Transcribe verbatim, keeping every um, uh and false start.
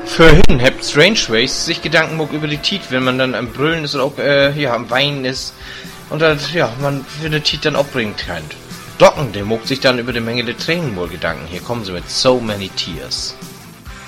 Vorhin habt Strangeways sich Gedanken gemacht über die Tiet, wenn man dann am Brüllen ist oder auch, äh, ja, am Weinen ist. Und das, ja, man für die Tiet dann abbringen kann. Docken, der muckt sich dann über die Menge der Tränen wohl Gedanken. Hier kommen sie mit So Many Tears.